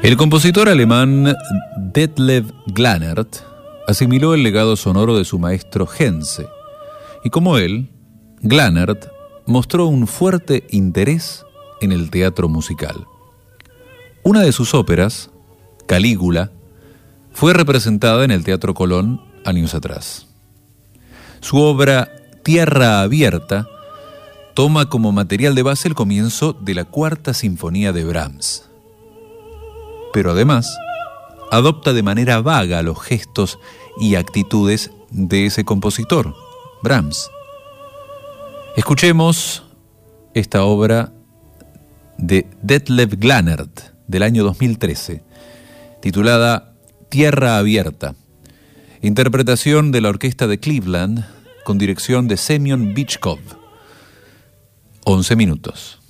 El compositor alemán Detlef Glanert asimiló el legado sonoro de su maestro Henze, y como él, Glanert mostró un fuerte interés en el teatro musical. Una de sus óperas, Calígula, fue representada en el Teatro Colón años atrás. Su obra Tierra Abierta toma como material de base el comienzo de la Cuarta Sinfonía de Brahms, pero además adopta de manera vaga los gestos y actitudes de ese compositor, Brahms. Escuchemos esta obra de Detlef Glanert del año 2013, titulada Tierra Abierta, interpretación de la Orquesta de Cleveland con dirección de Semyon Bychkov. 11 minutos.